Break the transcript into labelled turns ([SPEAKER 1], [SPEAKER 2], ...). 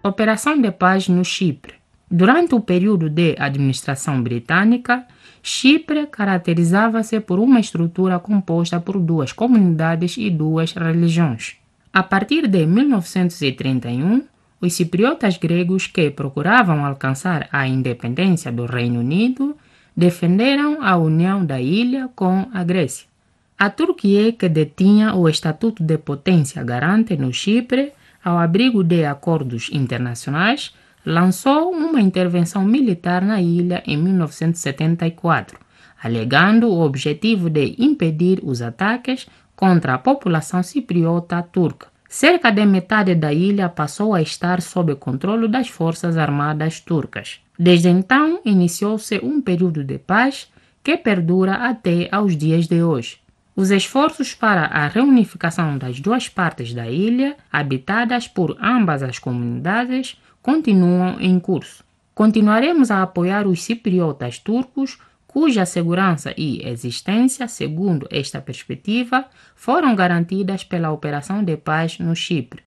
[SPEAKER 1] Operação de paz no Chipre. Durante o período de administração britânica, Chipre caracterizava-se por uma estrutura composta por duas comunidades e duas religiões. A partir de 1931, os cipriotas gregos que procuravam alcançar a independência do Reino Unido defenderam a união da ilha com a Grécia. A Turquia, que detinha o estatuto de potência garante no Chipre, ao abrigo de acordos internacionais, lançou uma intervenção militar na ilha em 1974, alegando o objetivo de impedir os ataques contra a população cipriota turca. Cerca de metade da ilha passou a estar sob o controle das forças armadas turcas. Desde então, iniciou-se um período de paz que perdura até aos dias de hoje. Os esforços para a reunificação das duas partes da ilha, habitadas por ambas as comunidades, continuam em curso. Continuaremos a apoiar os cipriotas turcos, cuja segurança e existência, segundo esta perspectiva, foram garantidas pela Operação de Paz no Chipre.